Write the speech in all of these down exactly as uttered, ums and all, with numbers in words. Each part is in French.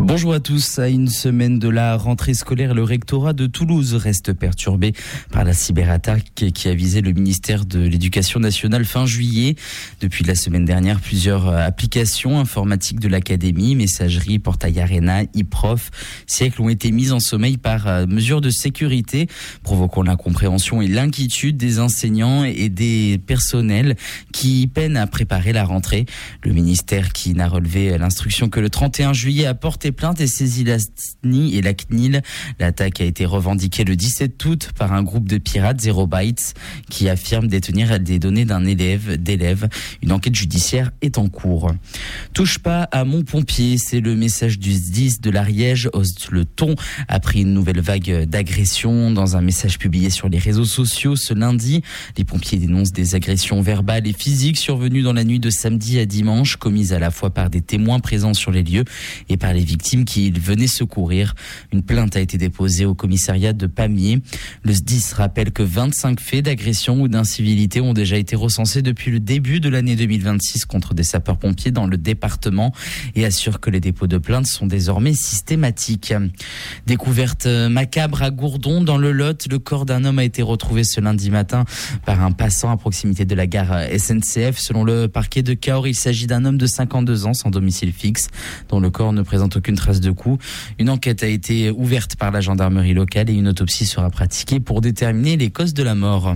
Bonjour à tous. À une semaine de la rentrée scolaire, le rectorat de Toulouse reste perturbé par la cyberattaque qui a visé le ministère de l'Éducation nationale fin juillet. Depuis la semaine dernière, plusieurs applications informatiques de l'académie, messagerie, portail Arena, e-prof, siècle ont été mises en sommeil par mesure de sécurité, provoquant l'incompréhension et l'inquiétude des enseignants et des personnels qui peinent à préparer la rentrée. Le ministère, qui n'a relevé l'instruction que le trente et un juillet, a porté plainte et saisi la S N I et la C N I L. L'attaque a été revendiquée le dix-sept août par un groupe de pirates, Zero Bytes, qui affirme détenir des données d'un élève, d'élève. Une enquête judiciaire est en cours. Touche pas à mon pompier, c'est le message du S D I S de l'Ariège. Le ton a pris une nouvelle vague d'agressions. Dans un message publié sur les réseaux sociaux ce lundi, les pompiers dénoncent des agressions verbales et physiques survenues dans la nuit de samedi à dimanche, commises à la fois par des témoins présents sur les lieux et par les victimes qui venaient secourir. Une plainte a été déposée au commissariat de Pamiers. Le S D I S rappelle que vingt-cinq faits d'agression ou d'incivilité ont déjà été recensés depuis le début de l'année deux mille vingt-six contre des sapeurs-pompiers dans le département et assure que les dépôts de plaintes sont désormais systématiques. Découverte macabre à Gourdon dans le Lot, le corps d'un homme a été retrouvé ce lundi matin par un passant à proximité de la gare S N C F. Selon le parquet de Cahors, il s'agit d'un homme de cinquante-deux ans sans domicile fixe dont le corps ne présente aucune trace de coup. Une enquête a été ouverte par la gendarmerie locale et une autopsie sera pratiquée pour déterminer les causes de la mort.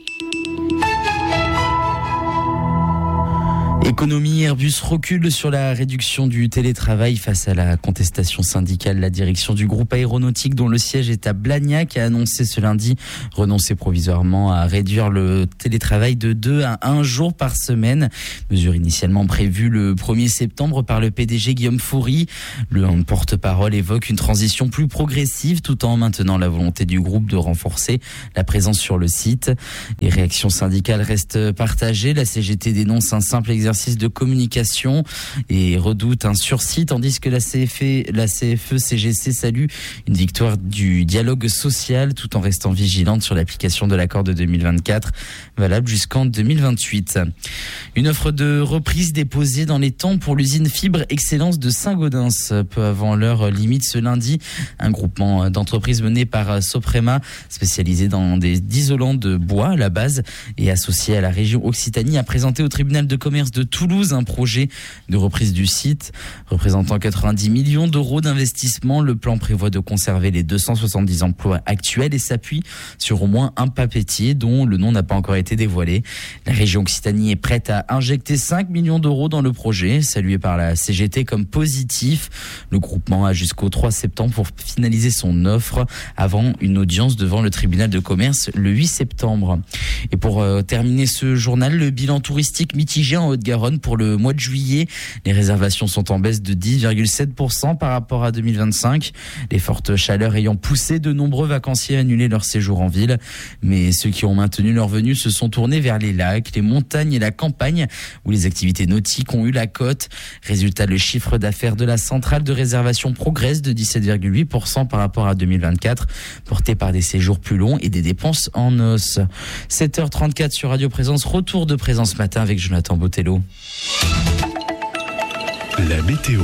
Économie, Airbus recule sur la réduction du télétravail face à la contestation syndicale. La direction du groupe aéronautique, dont le siège est à Blagnac, a annoncé ce lundi renoncer provisoirement à réduire le télétravail de deux à un jour par semaine. Mesure initialement prévue le premier septembre par le P D G Guillaume Faury. Le porte-parole évoque une transition plus progressive tout en maintenant la volonté du groupe de renforcer la présence sur le site. Les réactions syndicales restent partagées. La C G T dénonce un simple exercice de communication et redoute un sursis, tandis que la C F E, la C F E C G C salue une victoire du dialogue social tout en restant vigilante sur l'application de l'accord de deux mille vingt-quatre, valable jusqu'en deux mille vingt-huit. Une offre de reprise déposée dans les temps pour l'usine Fibre Excellence de Saint-Gaudens, peu avant l'heure limite ce lundi. Un groupement d'entreprises mené par Soprema, spécialisé dans des isolants de bois à la base et associé à la région Occitanie, a présenté au tribunal de commerce de Toulouse un projet de reprise du site représentant quatre-vingt-dix millions d'euros d'investissement. Le plan prévoit de conserver les deux cent soixante-dix emplois actuels et s'appuie sur au moins un papetier dont le nom n'a pas encore été dévoilé. La région Occitanie est prête à injecter cinq millions d'euros dans le projet, salué par la C G T comme positif. Le groupement a jusqu'au trois septembre pour finaliser son offre avant une audience devant le tribunal de commerce le huit septembre. Et pour euh, terminer ce journal, le bilan touristique mitigé en Haute-Garonne pour le mois de juillet. Les réservations sont en baisse de dix virgule sept pour cent par rapport à deux mille vingt-cinq. Les fortes chaleurs ayant poussé de nombreux vacanciers à annuler leur séjour en ville. Mais ceux qui ont maintenu leur venue se sont tournés vers les lacs, les montagnes et la campagne où les activités nautiques ont eu la cote. Résultat, le chiffre d'affaires de la centrale de réservation progresse de dix-sept virgule huit pour cent par rapport à deux mille vingt-quatre, porté par des séjours plus longs et des dépenses en os. sept heures trente-quatre sur Radio Présence, retour de Présence Matin avec Jonathan Botello. La météo.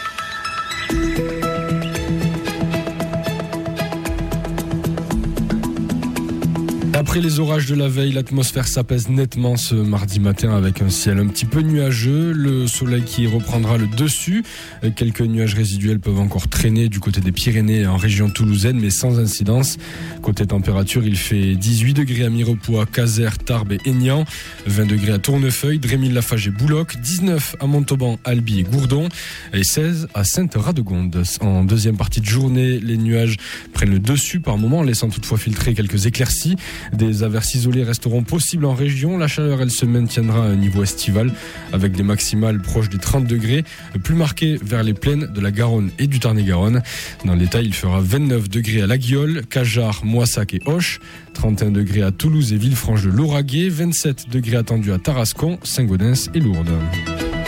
Après les orages de la veille, l'atmosphère s'apaise nettement ce mardi matin avec un ciel un petit peu nuageux, le soleil qui reprendra le dessus. Quelques nuages résiduels peuvent encore traîner du côté des Pyrénées en région toulousaine, mais sans incidence. Côté température, il fait dix-huit degrés à Mirepoix, Caser, Tarbes et Aignan, vingt degrés à Tournefeuille, Drémil-Laffage et Bouloc, dix-neuf à Montauban, Albi et Gourdon et seize à Sainte-Radegonde. En deuxième partie de journée, les nuages prennent le dessus par moments, laissant toutefois filtrer quelques éclaircies. Des averses isolées resteront possibles en région. La chaleur, elle se maintiendra à un niveau estival avec des maximales proches des trente degrés, plus marquées vers les plaines de la Garonne et du Tarn-et-Garonne. Dans le détail, il fera vingt-neuf degrés à La Guiole, Cajar, Moissac et Auch, trente et un degrés à Toulouse et Villefranche de Lauragais, vingt-sept degrés attendus à Tarascon, Saint-Gaudens et Lourdes.